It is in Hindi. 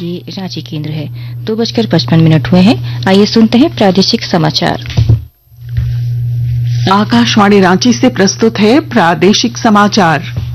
ये रांची केंद्र है। 2:55 हुए हैं। आइए सुनते हैं प्रादेशिक समाचार। आकाशवाणी रांची से प्रस्तुत है प्रादेशिक समाचार।